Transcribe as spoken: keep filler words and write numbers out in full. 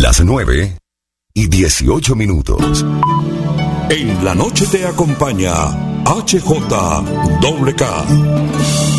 Las nueve y dieciocho minutos. En la noche te acompaña H J K.